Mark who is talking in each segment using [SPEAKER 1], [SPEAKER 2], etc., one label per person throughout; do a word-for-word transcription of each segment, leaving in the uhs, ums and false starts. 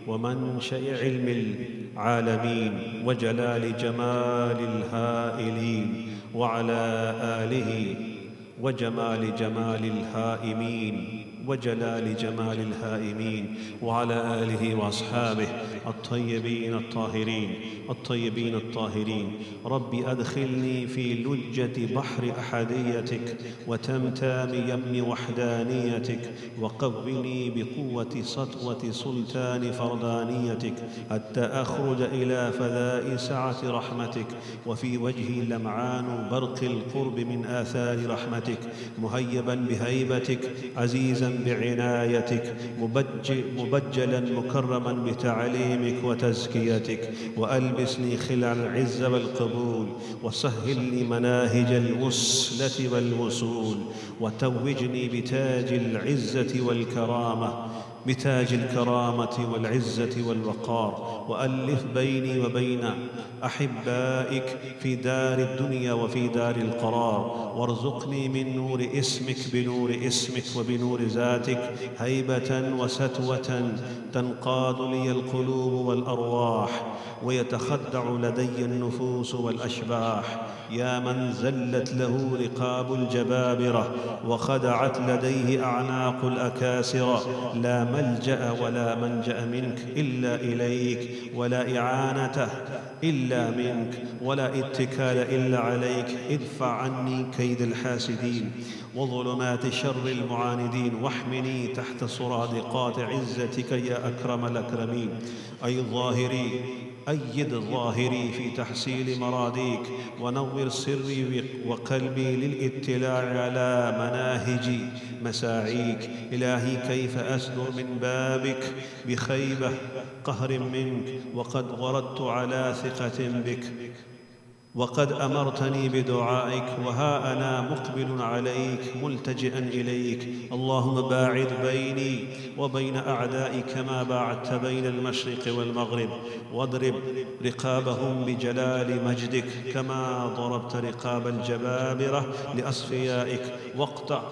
[SPEAKER 1] ومنشأ علم العالمين وجلال جمال الهائلين، وعلى آله وجمال جمال الهائمين وجلال جمال الهائمين، وعلى آله وأصحابه الطيبين الطاهرين الطيبين الطاهرين. رب أدخلني في لجة بحر أحديتك وتمتام يم وحدانيتك، وقوني بقوة سطوة سلطان فردانيتك، حتى أخرج إلى فذاء سعة رحمتك، وفي وجهي لمعان برق القرب من آثار رحمتك، مهيبا بهيبتك، عزيزا بعنايتك، مبجلا مكرما بتعليمك وتزكيتك، وألبسني خلع العز والقبول، وسهل لي مناهج الوصلة والوصول، وتوجني بتاج العزة والكرامة بتاج الكرامة والعزة والوقار، وألف بيني وبين أحبائك في دار الدنيا وفي دار القرار، وارزقني من نور اسمك بنور اسمك وبنور ذاتك هيبة وستوة تنقاد لي القلوب والأرواح، ويتخدع لدي النفوس والأشباح، يا من زلت له رقاب الجبابرة وخدعت لديه أعناق الأكاسرة، لا ملجأ ولا منجأ منك إلا إليك، ولا إعانة إلا منك، ولا اتكال إلا عليك. ادفع عني كيد الحاسدين وظلمات شر المعاندين، واحمني تحت سرادقات عزتك يا أكرم الأكرمين. أي الظاهري أيد ظاهري في تحصيل مراديك، ونور سري وقلبي للاطلاع على مناهج مساعيك. إلهي كيف أصدر من بابك بخيبة قهر منك، وقد وردت على ثقة بك، وقد أمرتني بدعائك، وها أنا مقبل عليك ملتجئا إليك. اللهم باعد بيني وبين أعدائي كما باعدت بين المشرق والمغرب، واضرب رقابهم بجلال مجدك كما ضربت رقاب الجبابرة لأصفيائك، واقطع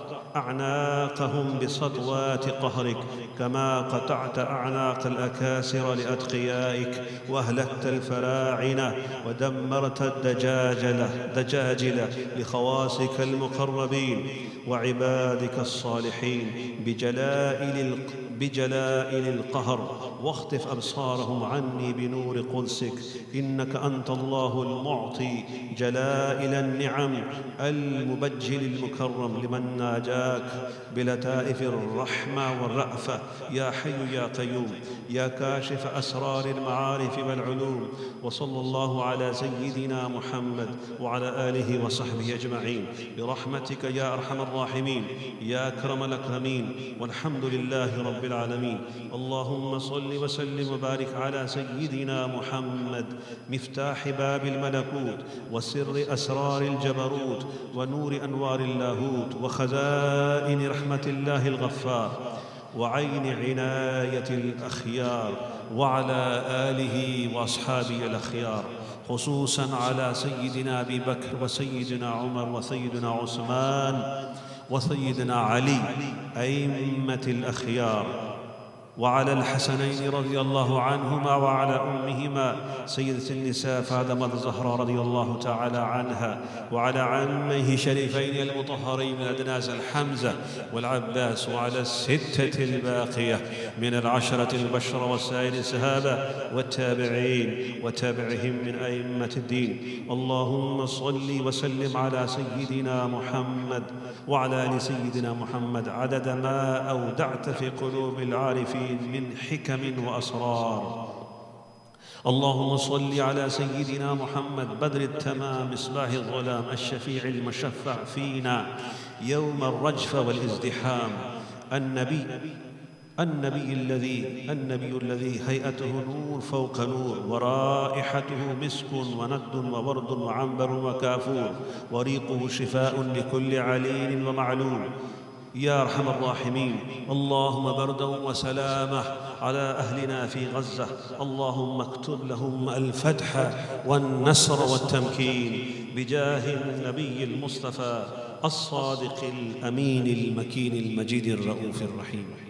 [SPEAKER 1] أعناقهم بسطوات قهرك كما قطعت أعناق الأكاسر لأتقيائك، وأهلكت الفراعنة ودمرت الدجاجلة دجاجلة لخواصك المقربين وعبادك الصالحين بجلائل بجلائل القهر، واخطف أبصارهم عني بنور قدسك. إنك أنت الله المعطي جلائل النعم المبجل المكرم لمن ناجاك بلتائف الرحمة والرأفة. يا حي يا قيوم يا كاشف أسرار المعارف والعلوم، وصلى الله على سيدنا محمد وعلى آله وصحبه أجمعين برحمتك يا أرحم الراحمين يا أكرم الأكرمين، والحمد لله رب العالمين. اللهم صل وسلم وبارك على سيدنا محمد مفتاح باب الملكوت وسر أسرار الجبروت ونور أنوار اللاهوت وخزائن رحمة الله الغفار وعين عناية الأخيار، وعلى آله وأصحابه الأخيار، خصوصاً على سيدنا أبي بكر وسيدنا عمر وسيدنا عثمان وسيدنا علي أئمة الأخيار، وعلى الحسنين رضي الله عنهما، وعلى أمهما سيدة النساء فاطمة الزهراء رضي الله تعالى عنها، وعلى عميه شريفين المطهرين من أدناس الحمزة والعباس، وعلى الستة الباقية من العشرة البشرة والسائر الصحابة والتابعين وتابعهم من أئمة الدين. اللهم صل وسلم على سيدنا محمد وعلى آل سيدنا محمد عدد ما أودعت في قلوب العارفين من حكم وأسرار. اللهم صل على سيدنا محمد بدر التمام مصباح الظلام الشفيع المشفع فينا يوم الرجفة والازدحام، النبي النبي الذي النبي الذي هيئته نور فوق نور، ورائحته مسك وند وورد وعنبر وكافور، وريقه شفاء لكل عليل ومعلول يا أرحم الراحمين. اللهم بردا وسلامة على أهلنا في غزة، اللهم اكتب لهم الفتح والنصر والتمكين بجاه النبي المصطفى الصادق الأمين المكين المجيد الرؤوف الرحيم.